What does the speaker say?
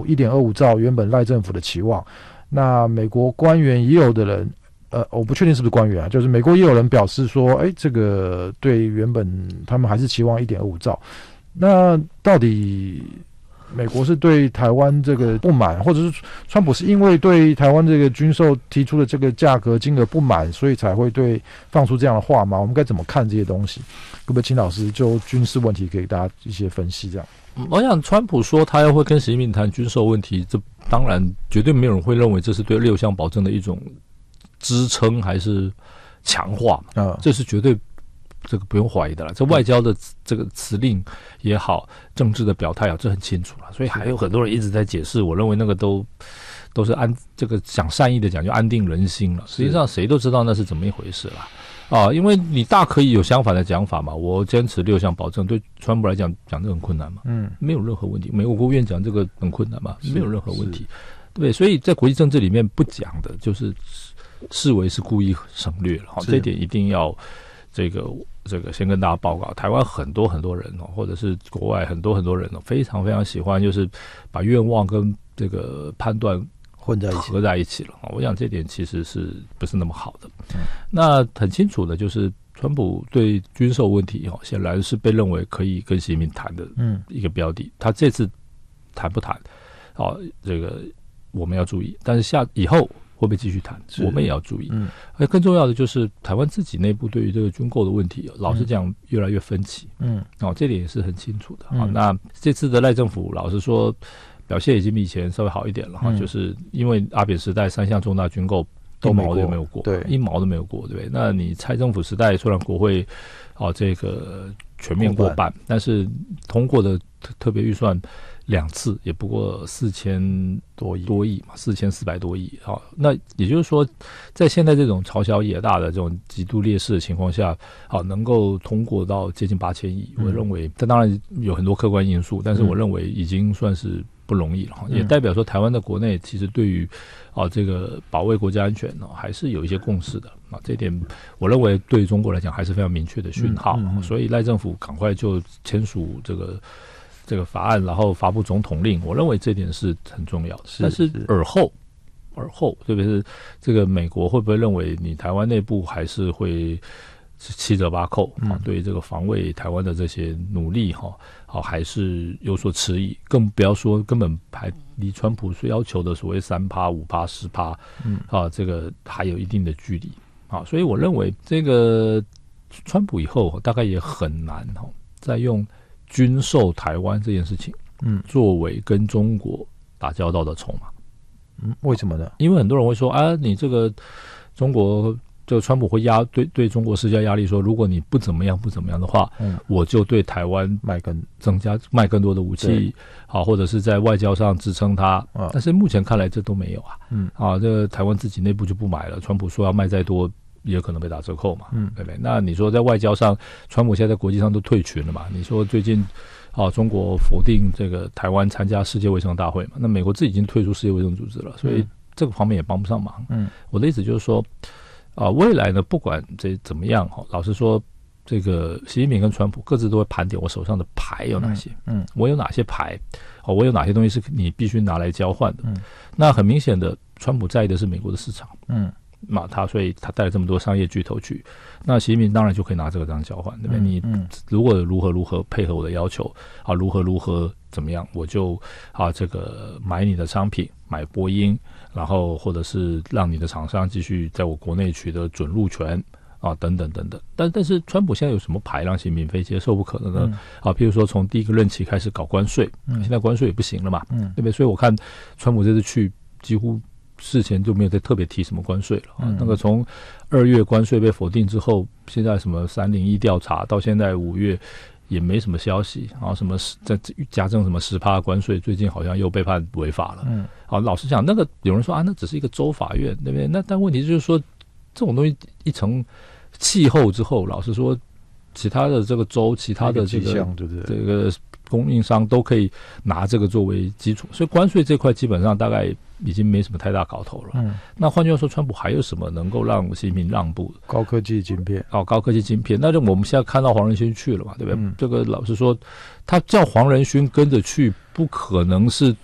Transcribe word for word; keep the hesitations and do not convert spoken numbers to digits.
一点二五兆原本赖政府的期望。那美国官员也有的人，呃，我不确定是不是官员啊，就是美国也有人表示说，哎，这个对原本他们还是期望一点二五兆。那到底美国是对台湾这个不满，或者是川普是因为对台湾这个军售提出的这个价格金额不满，所以才会对放出这样的话吗？我们该怎么看这些东西？可不可以请老师就军事问题给大家一些分析？这样， 我想川普说他要会跟习近平谈军售问题，这当然绝对没有人会认为这是对六项保证的一种支撑还是强化嘛， 嗯， 这是绝对。这个不用怀疑的了，这外交的这个辞令也好，政治的表态啊，这很清楚了。所以还有很多人一直在解释，我认为那个都都是安这个讲善意的讲，就安定人心了。实际上谁都知道那是怎么一回事了啊！因为你大可以有相反的讲法嘛。我坚持六项保证，对川普来讲讲这很困难嘛，嗯，没有任何问题。美国国务院讲这个很困难嘛，没有任何问题，对不对？所以在国际政治里面不讲的，就是视为是故意省略了。这一点一定要这个。这个先跟大家报告，台湾很多很多人哦，或者是国外很多很多人哦，非常非常喜欢，就是把愿望跟这个判断混在一起合在一起了。我想这点其实是不是那么好的。嗯、那很清楚的就是，川普对军售问题哦，显然是被认为可以跟习近平谈的一个标的。嗯、他这次谈不谈？哦，这个我们要注意，但是下以后。会不会继续谈？我们也要注意。嗯，而更重要的就是台湾自己内部对于这个军购的问题，老实讲越来越分歧。嗯，哦，这点也是很清楚的。嗯、啊，那这次的赖政府，老实说，表现已经比以前稍微好一点了哈。嗯、就是因为阿扁时代三项重大军购一毛都没有过，对，一毛都没有过，对不对？那你蔡政府时代虽然国会哦这个全面过半，但是通过的特特别预算。两次也不过四千多亿多亿嘛，四千四百多亿啊。那也就是说，在现在这种朝小野大的这种极度劣势的情况下，啊，能够通过到接近八千亿，嗯、我认为这当然有很多客观因素，但是我认为已经算是不容易了，嗯、也代表说台湾的国内其实对于啊这个保卫国家安全呢，还是有一些共识的啊。这一点我认为对于中国来讲还是非常明确的讯号，嗯嗯嗯、所以赖政府赶快就签署这个。这个法案，然后发布总统令，我认为这点是很重要的。是但是尔后，尔后，特别是这个美国会不会认为你台湾内部还是会七折八扣啊？嗯、对于这个防卫台湾的这些努力哈，好、啊、还是有所迟疑，更不要说根本还离川普所要求的所谓三趴、五趴、十趴，嗯啊，这个还有一定的距离啊。所以我认为这个川普以后大概也很难哈，再用。军售台湾这件事情，嗯，作为跟中国打交道的筹码， 嗯，为什么呢？ 因为很多人会说啊，你这个中国这个川普会压对对中国施加压力，说如果你不怎么样不怎么样的话，嗯，我就对台湾卖更增加卖更多的武器，好，或者是在外交上支撑它。啊、但是目前看来这都没有啊，嗯，啊，这个台湾自己内部就不买了，川普说要卖再多。也有可能被打折扣嘛，嗯，对不对？那你说在外交上，川普现在在国际上都退群了嘛？你说最近啊，中国否定这个台湾参加世界卫生大会嘛？那美国自己已经退出世界卫生组织了，所以这个方面也帮不上忙。嗯，我的意思就是说，啊，未来呢，不管这怎么样哈，老实说，这个习近平跟川普各自都会盘点我手上的牌有哪些，嗯，嗯我有哪些牌，哦，我有哪些东西是你必须拿来交换的。嗯，那很明显的，川普在意的是美国的市场，嗯。嘛，他所以他带了这么多商业巨头去，那习近平当然就可以拿这个当交换，对不对？嗯、你如果如何如何配合我的要求啊，如何如何怎么样，我就啊这个买你的商品，买波音，然后或者是让你的厂商继续在我国内取得准入权啊，等等等等。但但是川普现在有什么牌让习近平非接受不可的呢？嗯、啊，譬如说从第一个任期开始搞关税，嗯、现在关税也不行了嘛，嗯、对不对？所以我看川普这次去几乎。事前就没有再特别提什么关税了、啊嗯、那个从二月关税被否定之后，现在什么三零一调查到现在五月也没什么消息，然后什么在加征什么十趴关税，最近好像又被判违法了。嗯，好，老实讲，那个有人说啊，那只是一个州法院，对不对？那但问题就是说，这种东西一成气候之后，老实说，其他的这个州、其他的这个对对这个供应商都可以拿这个作为基础，所以关税这块基本上大概已经没什么太大搞头了。嗯，那换句话说，川普还有什么能够让习近平让步的？ 高科技晶片， 哦，高科技晶片，那就我们现在看到黄仁勋去了嘛，对不对？嗯、这个老实说，他叫黄仁勋跟着去，不可能是